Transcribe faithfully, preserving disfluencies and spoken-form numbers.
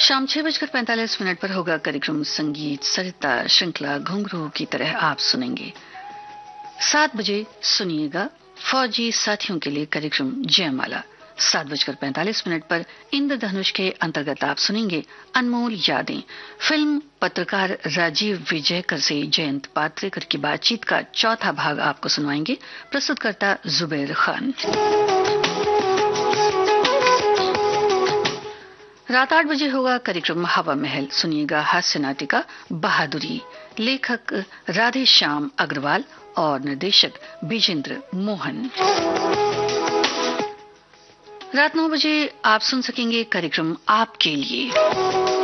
शाम छह बजकर पैंतालीस मिनट पर होगा कार्यक्रम संगीत सरिता श्रृंखला घुंघरू की तरह आप सुनेंगे। सात बजे सुनिएगा फौजी साथियों के लिए कार्यक्रम जयमाला। सात बजकर पैंतालीस मिनट पर इंद्रधनुष के अंतर्गत आप सुनेंगे अनमोल यादें। फिल्म पत्रकार राजीव विजयकर से जयंत पात्रेकर की बातचीत का चौथा भाग आपको सुनवाएंगे। प्रस्तुतकर्ता जुबैर खान। रात आठ बजे होगा कार्यक्रम हवा महल। सुनिएगा हास्य नाटिका बहादुरी। लेखक राधे श्याम अग्रवाल और निर्देशक विजेंद्र मोहन। रात नौ बजे आप सुन सकेंगे कार्यक्रम आपके लिए।